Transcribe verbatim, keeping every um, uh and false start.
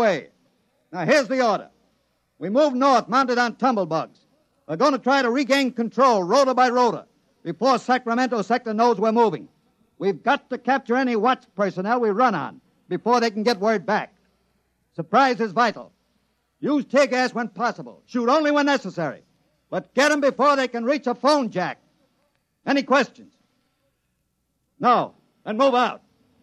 way. Now, here's the order. We move north, mounted on tumblebugs. We're going to try to regain control, rota by rota, before Sacramento sector knows we're moving. We've got to capture any watch personnel we run on before they can get word back. Surprise is vital. Use tear gas when possible. Shoot only when necessary. But get them before they can reach a phone jack. Any questions? No. Then move out.